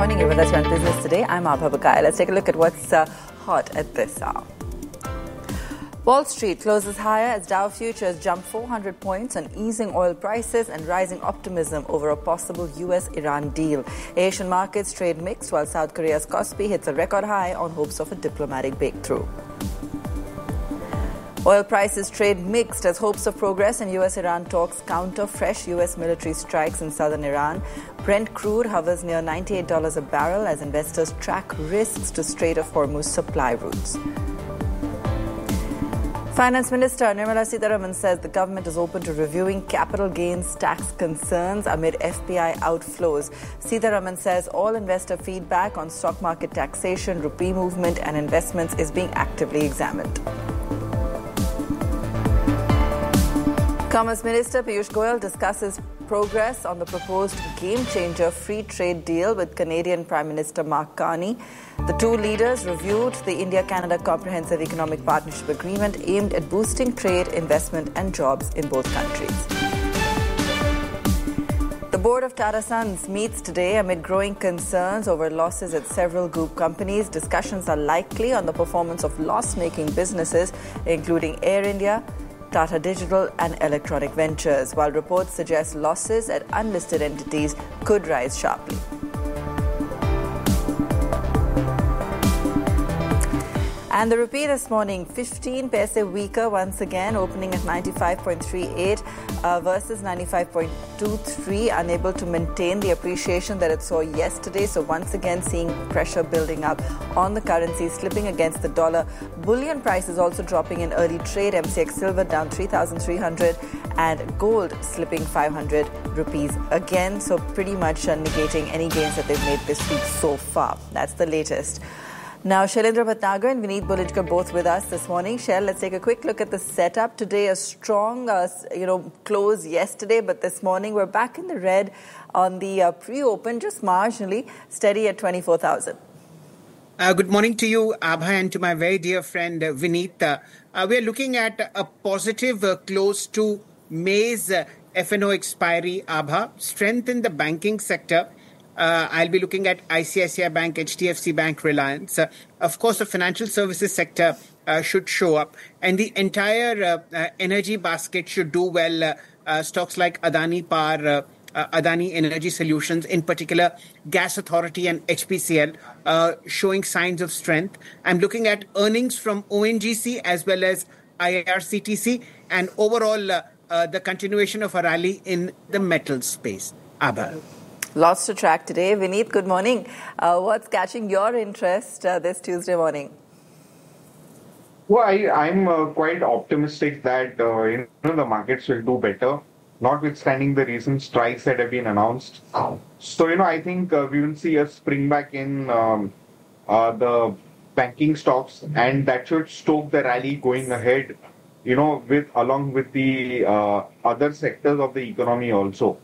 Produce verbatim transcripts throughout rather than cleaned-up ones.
morning. You're with us on Business Today. I'm Abha Bakaya. Let's take a look at what's uh, hot at this hour. Wall Street closes higher as Dow futures jump four hundred points on easing oil prices and rising optimism over a possible U S Iran deal. Asian markets trade mixed while South Korea's Kospi hits a record high on hopes of a diplomatic breakthrough. Oil prices trade mixed as hopes of progress in U S Iran talks counter fresh U S military strikes in southern Iran. Brent crude hovers near ninety-eight dollars a barrel as investors track risks to Strait of Hormuz supply routes. Finance Minister Nirmala Sitharaman says the government is open to reviewing capital gains tax concerns amid F P I outflows. Sitharaman says all investor feedback on stock market taxation, rupee movement and investments is being actively examined. Commerce Minister Piyush Goyal discusses progress on the proposed game-changer free trade deal with Canadian Prime Minister Mark Carney. The two leaders reviewed the India-Canada Comprehensive Economic Partnership Agreement aimed at boosting trade, investment and jobs in both countries. The board of Tata Sons meets today amid growing concerns over losses at several group companies. Discussions are likely on the performance of loss-making businesses, including Air India, Tata Digital and Electronic Ventures, while reports suggest losses at unlisted entities could rise sharply. And the rupee this morning, fifteen paise weaker once again, opening at ninety-five point three eight uh, versus ninety-five point two three, unable to maintain the appreciation that it saw yesterday. So once again seeing pressure building up on the currency, slipping against the dollar. Bullion prices also dropping in early trade. M C X silver down three thousand three hundred and gold slipping five hundred rupees again. So pretty much uh, negating any gains that they've made this week so far. That's the latest. Now, Shailendra Bhatnagar and Vineet Bulajkar both with us this morning. Shail, let's take a quick look at the setup. Today, a strong, uh, you know, close yesterday, but this morning we're back in the red on the uh, pre-open, just marginally, steady at twenty-four thousand. Uh, good morning to you, Abha, and to my very dear friend, uh, Vineet. Uh, uh, we're looking at a positive uh, close to May's uh, F and O expiry, Abha. Strength in the banking sector. Uh, I'll be looking at I C I C I Bank, H D F C Bank, Reliance. Uh, of course, the financial services sector uh, should show up, and the entire uh, uh, energy basket should do well. Uh, uh, stocks like Adani Power, uh, uh, Adani Energy Solutions, in particular, Gas Authority and H P C L, uh, showing signs of strength. I'm looking at earnings from O N G C as well as I R C T C, and overall, uh, uh, the continuation of a rally in the metal space. Abha. Lots to track today. Vineet, good morning. Uh, what's catching your interest uh, this Tuesday morning? Well, I, I'm uh, quite optimistic that uh, you know, the markets will do better, notwithstanding the recent strikes that have been announced. So, you know, I think uh, we will see a spring back in um, uh, the banking stocks, and that should stoke the rally going ahead, you know, with along with the uh, other sectors of the economy also.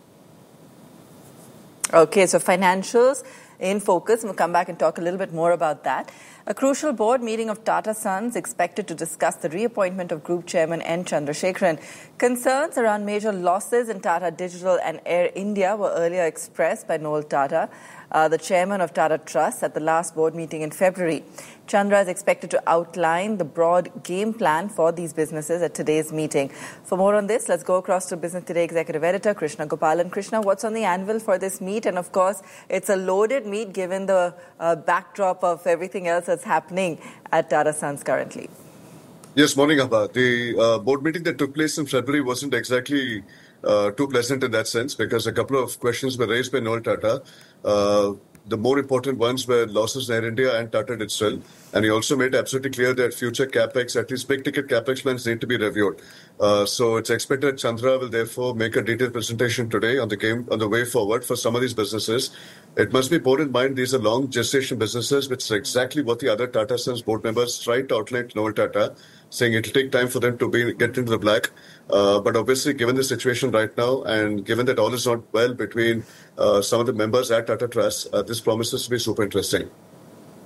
Okay, so financials in focus. We'll come back and talk a little bit more about that. A crucial board meeting of Tata Sons expected to discuss the reappointment of Group Chairman N. Chandrasekaran. Concerns around major losses in Tata Digital and Air India were earlier expressed by Noel Tata, uh, the chairman of Tata Trust, at the last board meeting in February. Chandra is expected to outline the broad game plan for these businesses at today's meeting. For more on this, let's go across to Business Today Executive Editor Krishna Gopalan. Krishna, what's on the anvil for this meet? And of course, it's a loaded meet given the uh, backdrop of everything else that's happening at Tata Sons currently. Yes, morning, Abha. The uh, board meeting that took place in February wasn't exactly uh, too pleasant in that sense, because a couple of questions were raised by Noel Tata. Uh, the more important ones were losses in Air India and Tata Digital. And he also made absolutely clear that future capex, at least big-ticket capex plans, need to be reviewed. Uh, so it's expected Chandra will therefore make a detailed presentation today on the game, on the way forward for some of these businesses. It must be borne in mind these are long gestation businesses, which is exactly what the other Tata Sons board members tried to outline to Noel Tata, saying it'll take time for them to be get into the black. Uh, but obviously, given the situation right now, and given that all is not well between uh, some of the members at Tata Trust, uh, this promises to be super interesting.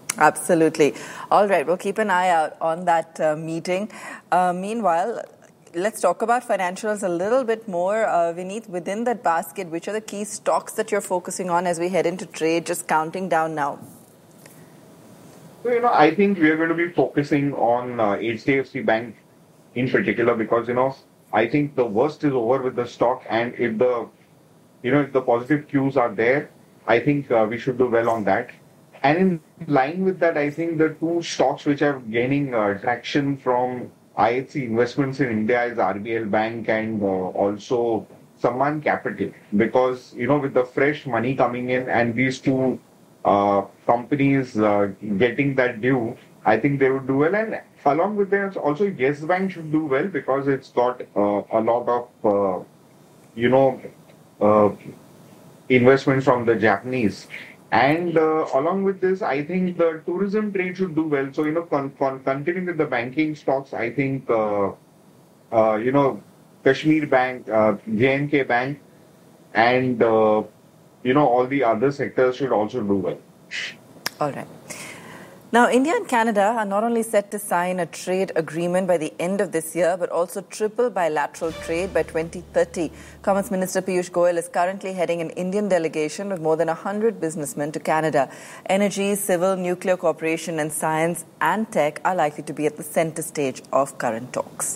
Absolutely. All right, we'll keep an eye out on that uh, meeting. Uh, meanwhile, let's talk about financials a little bit more. Uh, Vineet, within that basket, which are the key stocks that you're focusing on as we head into trade, just counting down now? So, you know, I think we are going to be focusing on uh, H D F C Bank in particular because, you know, I think the worst is over with the stock, and if the, you know, if the positive cues are there, I think uh, we should do well on that. And in line with that, I think the two stocks which are gaining uh, traction from I H C investments in India is R B L Bank and uh, also Sammaan Capital, because, you know, with the fresh money coming in and these two uh, companies uh, getting that due, I think they would do well. And along with that, also Yes Bank should do well because it's got uh, a lot of, uh, you know, uh, investments from the Japanese. And uh, along with this, I think the tourism trade should do well. So, you know, con- con- continuing with the banking stocks, I think, uh, uh, you know, Kashmir Bank, uh, J and K Bank, and, uh, you know, all the other sectors should also do well. All right. Now, India and Canada are not only set to sign a trade agreement by the end of this year, but also triple bilateral trade by twenty thirty. Commerce Minister Piyush Goyal is currently heading an Indian delegation with more than one hundred businessmen to Canada. Energy, civil, nuclear cooperation and science and tech are likely to be at the center stage of current talks.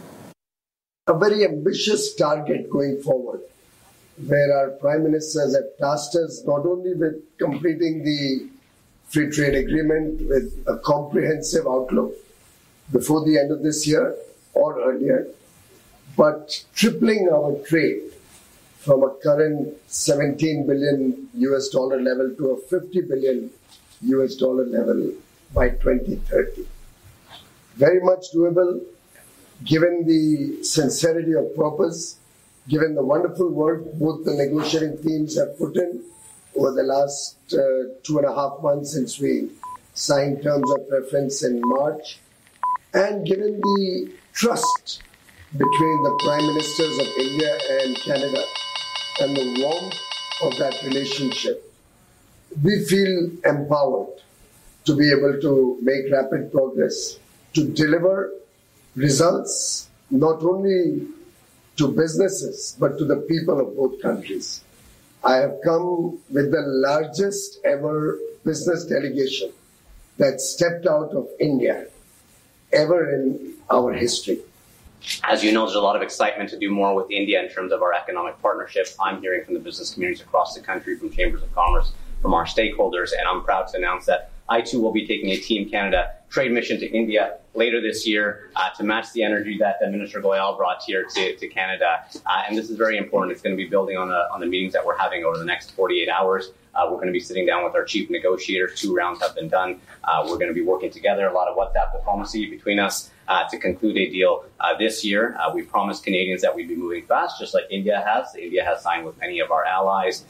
A very ambitious target going forward, where our Prime Ministers have tasked us not only with completing the free trade agreement with a comprehensive outlook before the end of this year or earlier, but tripling our trade from a current seventeen billion U S dollar level to a fifty billion U S dollar level by twenty thirty. Very much doable, given the sincerity of purpose, given the wonderful work both the negotiating teams have put in over the last uh, two and a half months since we signed terms of reference in March, and given the trust between the Prime Ministers of India and Canada and the warmth of that relationship, we feel empowered to be able to make rapid progress, to deliver results not only to businesses but to the people of both countries. I have come with the largest ever business delegation that stepped out of India ever in our history. As you know, there's a lot of excitement to do more with India in terms of our economic partnership. I'm hearing from the business communities across the country, from chambers of commerce, from our stakeholders, and I'm proud to announce that I too will be taking a Team Canada trade mission to India later this year uh, to match the energy that uh, Minister Goyal brought here to, to Canada. Uh, and this is very important. It's going to be building on the on the meetings that we're having over the next forty-eight hours. Uh, we're going to be sitting down with our chief negotiators. Two rounds have been done. Uh, we're going to be working together, a lot of WhatsApp diplomacy between us uh, to conclude a deal uh, this year. Uh, we promised Canadians that we'd be moving fast, just like India has. India has signed with many of our allies.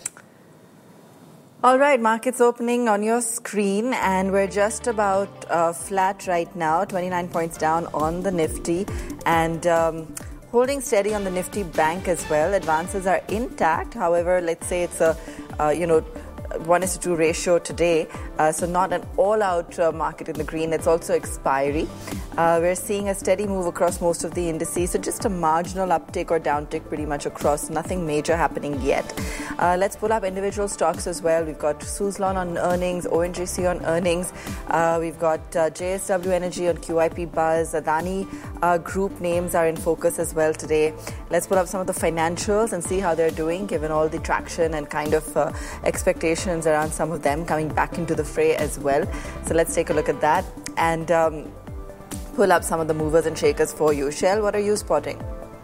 All right, markets opening on your screen, and we're just about uh, flat right now, twenty-nine points down on the Nifty, and um, holding steady on the Nifty Bank as well. Advances are intact. However, let's say it's a, uh, you know, one is to two ratio today, uh, so not an all-out uh, market in the green. It's also expiry. Uh, we're seeing a steady move across most of the indices, so just a marginal uptick or downtick pretty much across, nothing major happening yet. Uh, let's pull up individual stocks as well. We've got Suzlon on earnings, O N G C on earnings. Uh, we've got uh, J S W Energy on Q I P buzz. Adani uh, group names are in focus as well today. Let's pull up some of the financials and see how they're doing, given all the traction and kind of uh, expectations around some of them coming back into the fray as well. So let's take a look at that and um, pull up some of the movers and shakers for you. Shell, what are you spotting?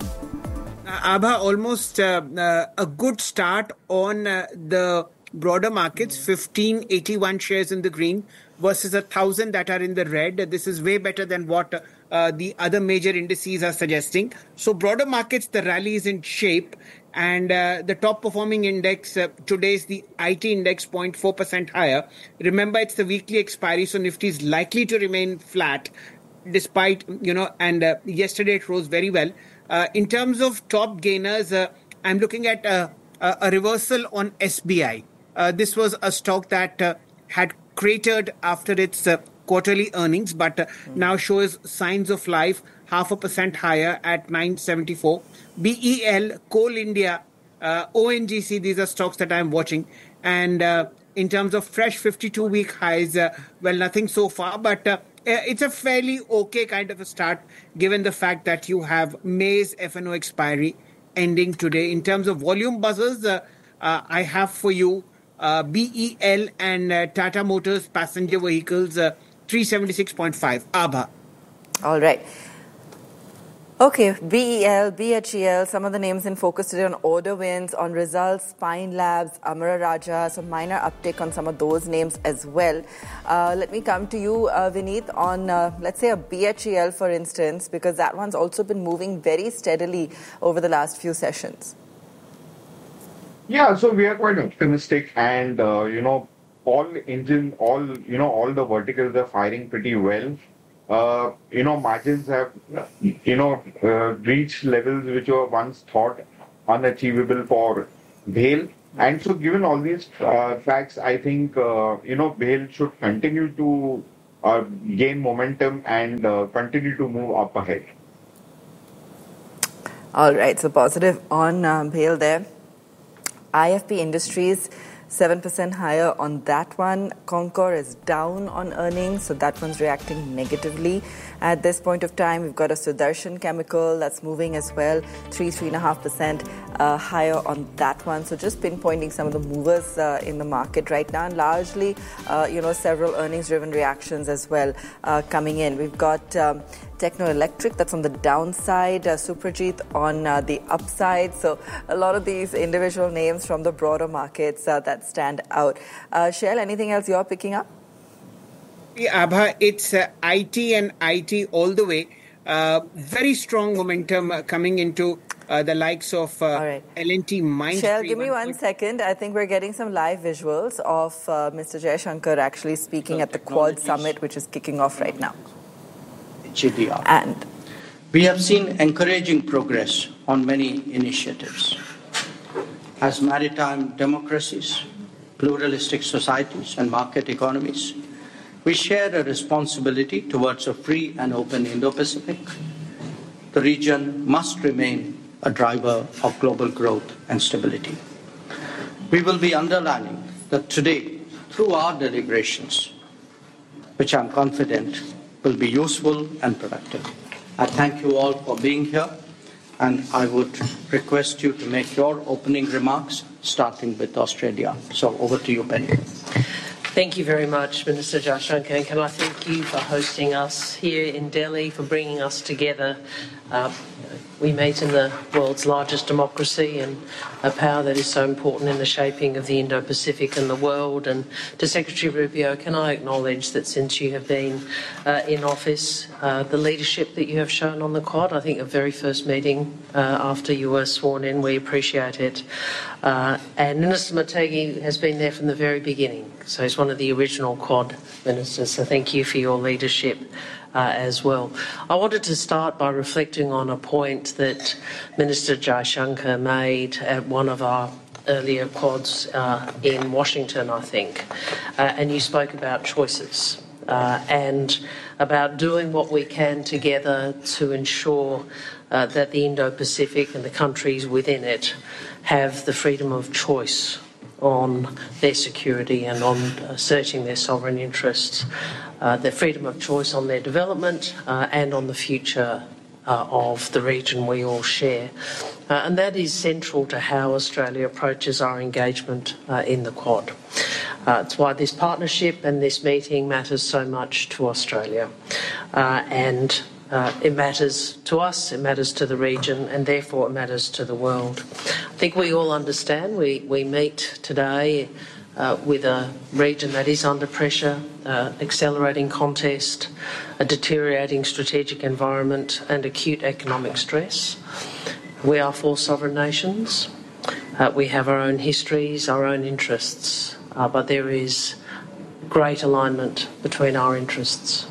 Uh, Abha, almost uh, uh, a good start on uh, the broader markets, fifteen eighty-one shares in the green versus one thousand that are in the red. This is way better than what uh, the other major indices are suggesting. So broader markets, the rally is in shape. And uh, the top performing index uh, today is the I T index, zero point four percent higher. Remember, it's the weekly expiry, so Nifty is likely to remain flat despite, you know, and uh, yesterday it rose very well. Uh, in terms of top gainers, uh, I'm looking at uh, a, a reversal on S B I. Uh, this was a stock that uh, had cratered after its uh, quarterly earnings, but uh, mm. now shows signs of life. half a percent higher at nine seventy-four. B E L, Coal India, uh, O N G C, these are stocks that I'm watching. And uh, in terms of fresh fifty-two week highs, uh, well, nothing so far, but uh, it's a fairly okay kind of a start given the fact that you have May's F and O expiry ending today. In terms of volume buzzers, uh, uh, I have for you uh, B E L and uh, Tata Motors passenger vehicles, uh, three seventy-six point five. Abha. All right. Okay, B E L, B H E L, some of the names in focus today on order wins, on results, Pine Labs, Amara Raja, some minor uptick on some of those names as well. Uh, let me come to you, uh, Vineet, on, uh, let's say, a B H E L, for instance, because that one's also been moving very steadily over the last few sessions. Yeah, so we are quite optimistic, and, uh, you know, all engine, all, you know, all the verticals are firing pretty well. Uh, you know, margins have, you know, uh, reached levels which were once thought unachievable for BHEL. And so given all these uh, facts, I think, uh, you know, BHEL should continue to uh, gain momentum and uh, continue to move up ahead. All right, so positive on um, BHEL there. I F P Industries, seven percent higher on that one. Concor is down on earnings, so that one's reacting negatively. At this point of time, we've got a Sudarshan Chemical that's moving as well, three, three and a half percent uh, higher on that one. So just pinpointing some of the movers uh, in the market right now, and largely, uh, you know, several earnings-driven reactions as well uh, coming in. We've got um, Techno Electric, that's on the downside, uh, Suprajit on uh, the upside. So a lot of these individual names from the broader markets uh, that stand out. Uh, Shell, anything else you're picking up? Yeah, Abha, it's uh, I T and I T all the way. Uh, very strong momentum uh, coming into uh, the likes of uh, right. L and T Mindtree. Shell, give me one second. I think we're getting some live visuals of uh, Mister Jaishankar actually speaking so at the Quad Summit, which is kicking off right now. G D R. And we have seen encouraging progress on many initiatives. As maritime democracies, pluralistic societies, and market economies, we share a responsibility towards a free and open Indo-Pacific. The region must remain a driver of global growth and stability. We will be underlining that today, through our deliberations, which I'm confident will be useful and productive. I thank you all for being here, and I would request you to make your opening remarks, starting with Australia. So over to you, Penny. Thank you very much, Minister Jaishankar, and can I thank you for hosting us here in Delhi, for bringing us together. Uh, we meet in the world's largest democracy and a power that is so important in the shaping of the Indo-Pacific and the world. And to Secretary Rubio, can I acknowledge that since you have been uh, in office, uh, the leadership that you have shown on the Quad, I think the very first meeting uh, after you were sworn in, we appreciate it. Uh, and Minister Motegi has been there from the very beginning, so he's one of the original Quad ministers, so thank you for your leadership uh, as well. I wanted to start by reflecting on a point that Minister Jaishankar made at one of our earlier Quads uh, in Washington, I think, uh, and you spoke about choices uh, and about doing what we can together to ensure uh, that the Indo-Pacific and the countries within it have the freedom of choice on their security and on asserting their sovereign interests, uh, their freedom of choice on their development uh, and on the future uh, of the region we all share. Uh, and that is central to how Australia approaches our engagement uh, in the Quad. Uh, it's why this partnership and this meeting matters so much to Australia. Uh, and Uh, it matters to us, it matters to the region, and therefore it matters to the world. I think we all understand we, we meet today uh, with a region that is under pressure, uh, accelerating contest, a deteriorating strategic environment, and acute economic stress. We are four sovereign nations. Uh, we have our own histories, our own interests, uh, but there is great alignment between our interests.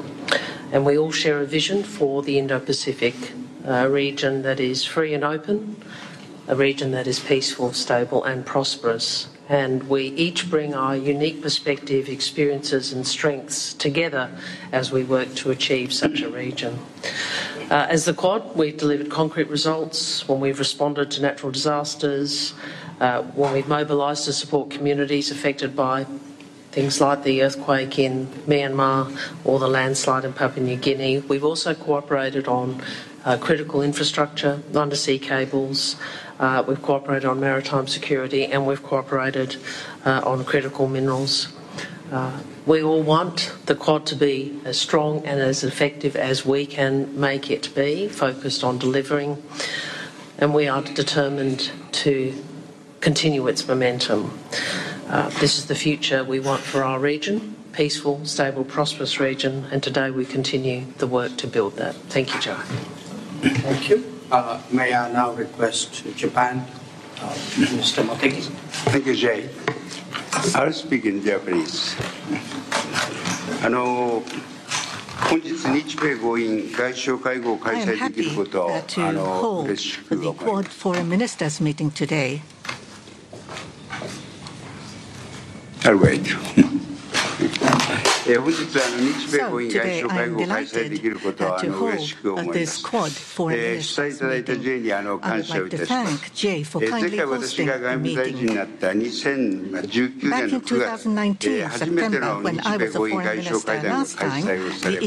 And we all share a vision for the Indo-Pacific, a region that is free and open, a region that is peaceful, stable and prosperous. And we each bring our unique perspective, experiences and strengths together as we work to achieve such a region. Uh, as the Quad, we've delivered concrete results when we've responded to natural disasters, uh, when we've mobilised to support communities affected by things like the earthquake in Myanmar or the landslide in Papua New Guinea. We've also cooperated on uh, critical infrastructure, undersea cables, uh, we've cooperated on maritime security, and we've cooperated uh, on critical minerals. Uh, we all want the Quad to be as strong and as effective as we can make it be, focused on delivering, and we are determined to continue its momentum. Uh, this is the future we want for our region, peaceful, stable, prosperous region, and today we continue the work to build that. Thank you, Joe. Thank you. Uh, may I now request Japan, uh, Mister Motegi. Thank you, Jay. I'll speak in Japanese. あの本日日米豪印外相会合を開催できることをあの嬉しく思います。 Quad Foreign Ministers meeting today. I'll wait. 本日あの日米豪印外相会合を開催できることをあの嬉しく思います。主催いただいた J にあの感謝をいたします。前回私が外務大臣になったにせんじゅうきゅうねんのくがつ、初めての日米豪印外相会談が開催をされました。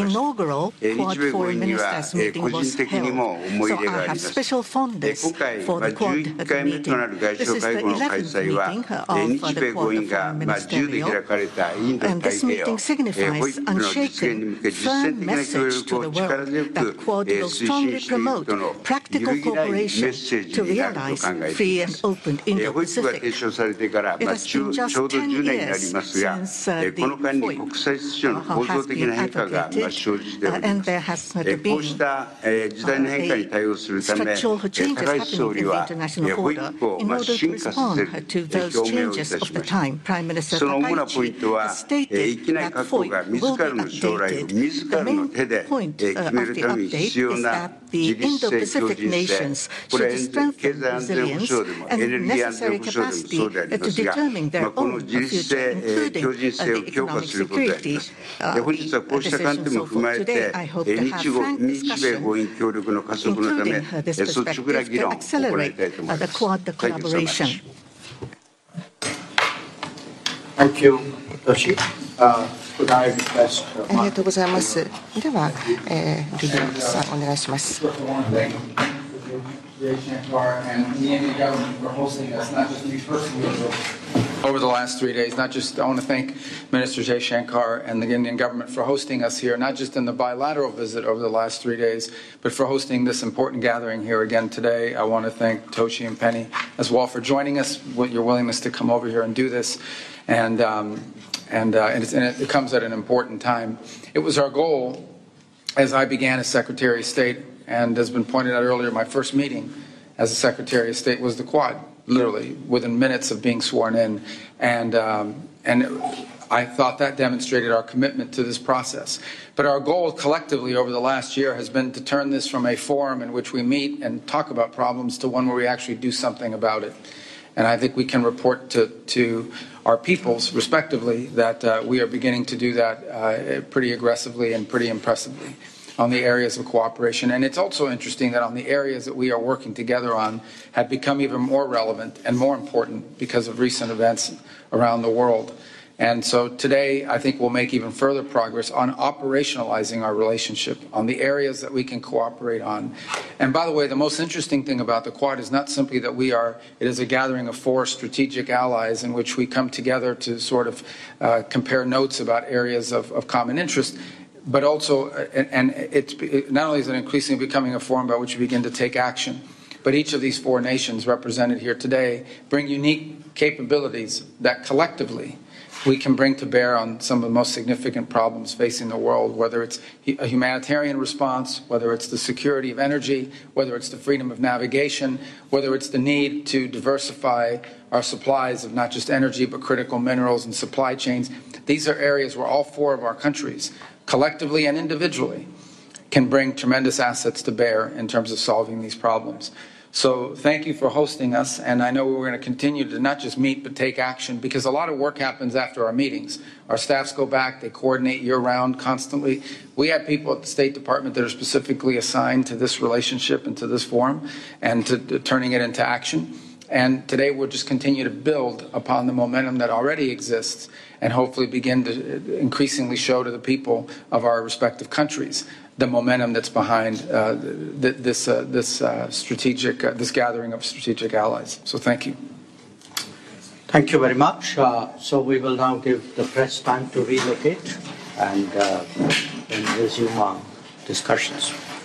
日米豪印には個人的にも思い入れがあります。今回じゅういっかいめとなる外相会合の開催は日米豪印が自由で開かれたインド太平洋 signifies unshaken, firm message to the world that Quad will strongly promote practical cooperation to realize free and open Indo-Pacific. It has been just ten years since uh, the point uh, has been advocated, uh, and there has not been uh, a structural changes happening in the international order in order to respond to those changes of the time. Prime Minister Takaichi has stated that FOIP will be updated. The main point uh, of the update is that the Indo-Pacific nations should strengthen resilience and necessary capacity uh, to determine their own future, including uh, the economic security uh, decisions. So for today, I hope to have frank discussion, including uh, this perspective, to accelerate uh, the Quad the collaboration. Thank you, Toshi. Uh, ありがとうございます。では、えー、リリーさんお願いします。 Over the last three days, not just, I want to thank Minister Jay Shankar and the Indian government for hosting us here, not just in the bilateral visit over the last three days, but for hosting this important gathering here again today. I want to thank Toshi and Penny as well for joining us, your willingness to come over here and do this. And, um, and, uh, and, it's, and it comes at an important time. It was our goal, as I began as Secretary of State, and has been pointed out earlier, my first meeting as a Secretary of State was the Quad, literally within minutes of being sworn in. And, um, and I thought that demonstrated our commitment to this process. But our goal collectively over the last year has been to turn this from a forum in which we meet and talk about problems to one where we actually do something about it. And I think we can report to, to our peoples, respectively, that uh, we are beginning to do that uh, pretty aggressively and pretty impressively on the areas of cooperation. And it's also interesting that on the areas that we are working together on have become even more relevant and more important because of recent events around the world. And so today, I think we'll make even further progress on operationalizing our relationship on the areas that we can cooperate on. And by the way, the most interesting thing about the Quad is not simply that we are, it is a gathering of four strategic allies in which we come together to sort of uh, compare notes about areas of, of common interest, but also, and, and it's, it, not only is it increasingly becoming a forum by which we begin to take action, but each of these four nations represented here today bring unique capabilities that collectively we can bring to bear on some of the most significant problems facing the world, whether it's a humanitarian response, whether it's the security of energy, whether it's the freedom of navigation, whether it's the need to diversify our supplies of not just energy but critical minerals and supply chains. These are areas where all four of our countries, collectively and individually, can bring tremendous assets to bear in terms of solving these problems. So thank you for hosting us, and I know we're going to continue to not just meet but take action, because a lot of work happens after our meetings. Our staffs go back, they coordinate year-round constantly. We have people at the State Department that are specifically assigned to this relationship and to this forum and to, to turning it into action. And today we'll just continue to build upon the momentum that already exists and hopefully begin to increasingly show to the people of our respective countries the momentum that's behind uh, th this uh, this uh, strategic uh, this gathering of strategic allies. So thank you. Thank you very much. Uh, so we will now give the press time to relocate and uh, then resume our discussions.